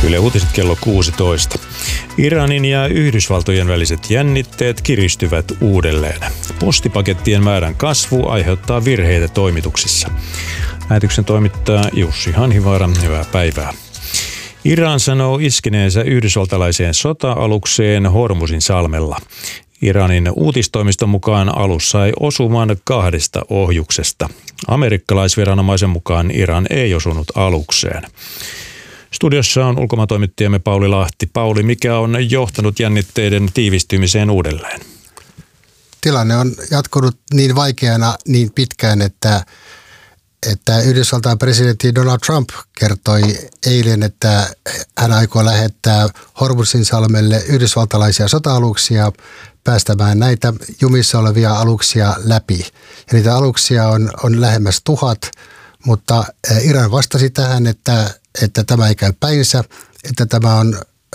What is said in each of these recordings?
Yle Uutiset kello 16. Iranin ja Yhdysvaltojen väliset jännitteet kiristyvät uudelleen. Postipakettien määrän kasvu aiheuttaa virheitä toimituksissa. Lähetyksen toimittaa Jussi Hanhivaara. Hyvää päivää. Iran sanoo iskeneensä yhdysvaltalaiseen sota-alukseen Hormuzin salmella. Iranin uutistoimiston mukaan alus sai osuman 2 ohjuksesta. Amerikkalaisviranomaisen mukaan Iran ei osunut alukseen. Studiossa on ulkomaantoimittajamme Pauli Lahti. Pauli, mikä on johtanut jännitteiden tiivistymiseen uudelleen? Tilanne on jatkunut niin vaikeana niin pitkään, että Yhdysvaltain presidentti Donald Trump kertoi eilen, että hän aikoo lähettää Hormuzin salmelle yhdysvaltalaisia sota-aluksia päästämään näitä jumissa olevia aluksia läpi. Ja niitä aluksia on lähemmäs 1000, mutta Iran vastasi tähän, että tämä ei käy päinsä, että tämä on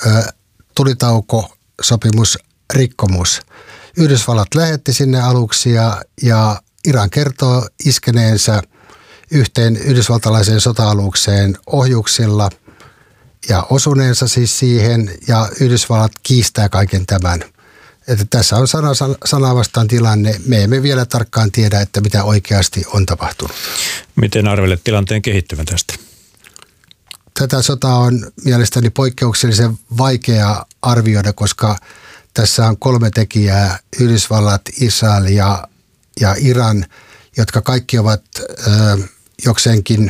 tulitaukosopimusrikkomus. Yhdysvallat lähetti sinne aluksia ja Iran kertoo iskeneensä yhteen yhdysvaltalaiseen sota-alukseen ohjuksilla ja osuneensa siis siihen, ja Yhdysvallat kiistää kaiken tämän. Että tässä on sana vastaan tilanne. Me emme vielä tarkkaan tiedä, että mitä oikeasti on tapahtunut. Miten arvelet tilanteen kehittyvän tästä? Tätä sotaa on mielestäni poikkeuksellisen vaikea arvioida, koska tässä on 3 tekijää, Yhdysvallat, Israel ja Iran, jotka kaikki ovat jokseenkin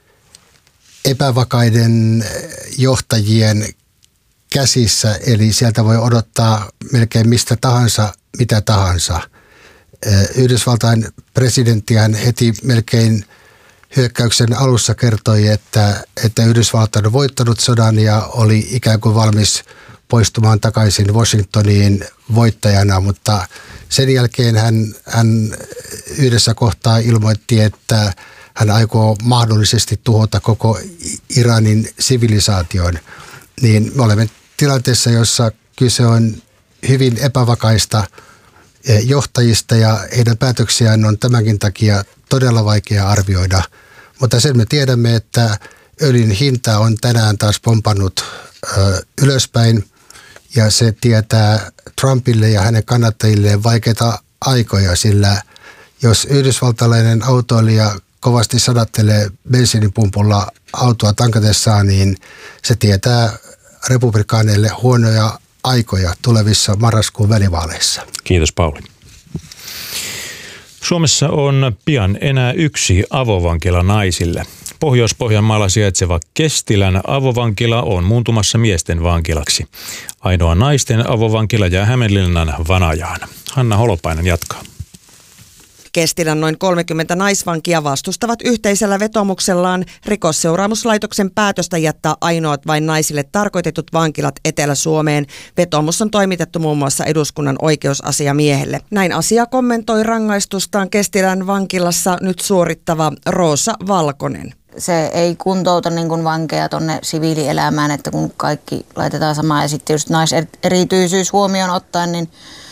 epävakaiden johtajien käsissä, eli sieltä voi odottaa melkein mistä tahansa, mitä tahansa. Yhdysvaltain presidenttihän heti melkein hyökkäyksen alussa kertoi, että Yhdysvallat on voittanut sodan ja oli ikään kuin valmis poistumaan takaisin Washingtoniin voittajana, mutta sen jälkeen hän yhdessä kohtaa ilmoitti, että hän aikoo mahdollisesti tuhota koko Iranin sivilisaation. Niin me olemme tilanteessa, jossa kyse on hyvin epävakaista johtajista ja heidän päätöksiään on tämänkin takia todella vaikea arvioida. Mutta sen me tiedämme, että öljyn hinta on tänään taas pompannut ylöspäin ja se tietää Trumpille ja hänen kannattajilleen vaikeita aikoja, sillä jos yhdysvaltalainen autoilija kovasti sadattelee bensiinipumpulla autoa tankatessaan, niin se tietää republikaaneille huonoja aikoja tulevissa marraskuun välivaaleissa. Kiitos Pauli. Suomessa on pian enää 1 avovankila naisille. Pohjois-Pohjanmaalla sijaitseva Kestilän avovankila on muuntumassa miesten vankilaksi. Ainoa naisten avovankila jää Hämeenlinnan Vanajaan. Hanna Holopainen jatkaa. Kestilän noin 30 naisvankia vastustavat yhteisellä vetomuksellaan Rikosseuraamuslaitoksen päätöstä jättää ainoat vain naisille tarkoitetut vankilat Etelä-Suomeen. Vetomus on toimitettu muun muassa eduskunnan oikeusasiamiehelle. Näin asia kommentoi rangaistustaan Kestilän vankilassa nyt suorittava Roosa Valkonen. Se ei kuntouta niin kuin vankeja tuonne siviilielämään, että kun kaikki laitetaan samaan ja sitten just naiserityisyys huomioon ottaen, niin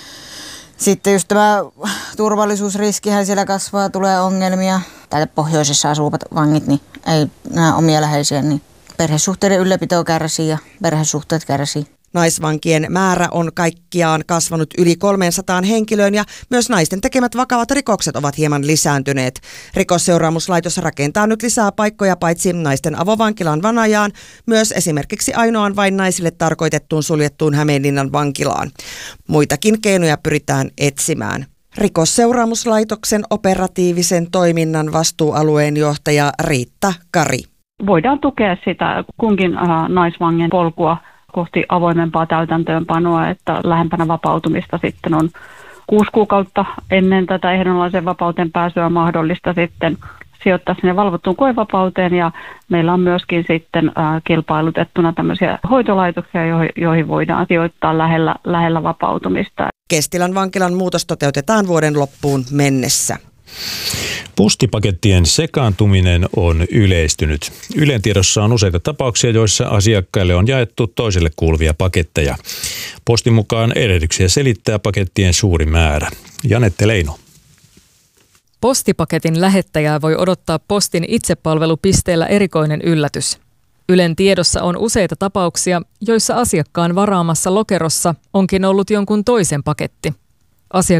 sitten just tämä turvallisuusriskihän siellä kasvaa, tulee ongelmia. Täällä pohjoisessa asuvat vangit, niin ei näe omia läheisiä, niin perhesuhteiden ylläpito kärsii ja perhesuhteet kärsii. Naisvankien määrä on kaikkiaan kasvanut yli 300 henkilöön ja myös naisten tekemät vakavat rikokset ovat hieman lisääntyneet. Rikosseuraamuslaitos rakentaa nyt lisää paikkoja paitsi naisten avovankilan Vanajaan, myös esimerkiksi ainoaan vain naisille tarkoitettuun suljettuun Hämeenlinnan vankilaan. Muitakin keinoja pyritään etsimään. Rikosseuraamuslaitoksen operatiivisen toiminnan vastuualueen johtaja Riitta Kari. Voidaan tukea sitä kunkin naisvangin polkua kohti avoimempaa täytäntöönpanoa, että lähempänä vapautumista sitten on 6 kuukautta ennen tätä ehdonalaisen vapauteen pääsyä mahdollista sitten sijoittaa sinne valvottuun koevapauteen, ja meillä on myöskin sitten kilpailutettuna tämmöisiä hoitolaitoksia, joihin voidaan sijoittaa lähellä vapautumista. Kestilän vankilan muutos toteutetaan vuoden loppuun mennessä. Postipakettien sekaantuminen on yleistynyt. Ylen tiedossa on useita tapauksia, joissa asiakkaille on jaettu toiselle kuuluvia paketteja. Postin mukaan erehdyksiä selittää pakettien suuri määrä. Janette Leino. Postipaketin lähettäjää voi odottaa postin itsepalvelupisteellä erikoinen yllätys. Ylen tiedossa on useita tapauksia, joissa asiakkaan varaamassa lokerossa onkin ollut jonkun toisen paketti.